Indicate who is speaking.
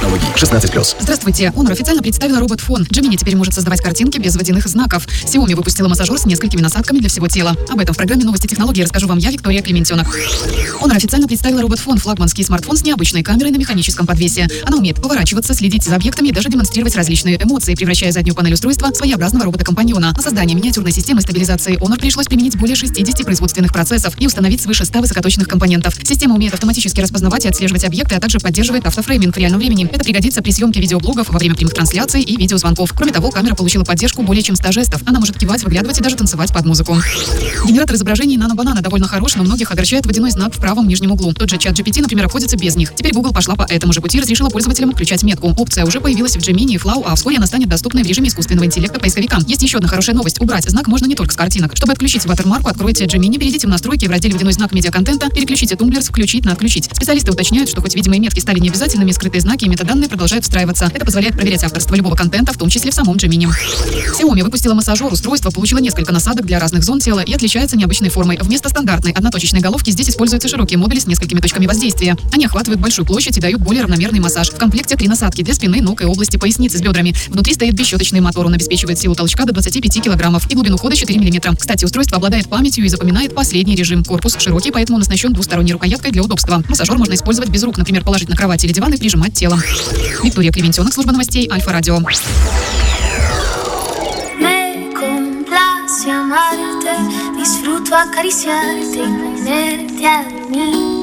Speaker 1: технологий. 16+.
Speaker 2: Здравствуйте. Honor официально представила робот-фон. Gemini теперь может создавать картинки без водяных знаков. Xiaomi выпустила массажер с несколькими насадками для всего тела. Об этом в программе «Новости технологий» расскажу вам я, Виктория Клементьевна. Honor официально представила робот-фон, флагманский смартфон с необычной камерой на механическом подвесе. Она умеет поворачиваться, следить за объектами и даже демонстрировать различные эмоции, превращая заднюю панель устройства в своеобразного робота-компаньона. На создание миниатюрной системы стабилизации Honor пришлось применить более 60 производственных процессов и установить свыше 100 высокоточных компонентов. Система умеет автоматически распознавать и отслеживать объекты, а также поддерживает автофрейминг в реальном времени. Это пригодится при съемке видеоблогов, во время прямых трансляций и видеозвонков. Кроме того, камера получила поддержку более чем 100 жестов. Она может кивать, выглядывать и даже танцевать под музыку. Генератор изображений Nano Banana довольно хорош, но многих огорчает водяной знак в правом нижнем углу. Тот же ChatGPT, например, обходится без них. Теперь Google пошла по этому же пути и разрешила пользователям включать метку. Опция уже появилась в Gemini и Flow, а вскоре она станет доступной в режиме искусственного интеллекта поисковикам. Есть еще одна хорошая новость. Убрать знак можно не только с картинок. Чтобы отключить ватермарку, откройте Gemini, перейдите в настройки, в разделе «Водяной знак медиаконтента», переключите тумблер с «Включить» на «Отключить». Специалисты уточняют, что хоть видимые метки стали необязательными, скрытые знаки и метаданные продолжают встраиваться. Это позволяет проверять авторство любого контента, в том числе в самом Gemini. Xiaomi выпустила массажер. Устройство получило несколько насадок для разных зон тела и отличается необычной формой. Вместо стандартной одноточечной головки здесь используются широкие модули с несколькими точками воздействия. Они охватывают большую площадь и дают более равномерный массаж. В комплекте 3 насадки для спины, ног и области поясницы с бедрами. Внутри стоит бесщеточный мотор. Он обеспечивает силу толчка до 25 килограммов и глубину хода 4 мм. Кстати, устройство обладает памятью и запоминает последний режим. Корпус широкий, поэтому он оснащен двусторонней рукояткой для удобства. Массажер можно использовать без рук, например, положить на кровать или диван и прижимать телом. Виктория Клементьевна, служба новостей Альфа-Радио.
Speaker 3: Amarte, disfruto acariciarte y ponerte a mí.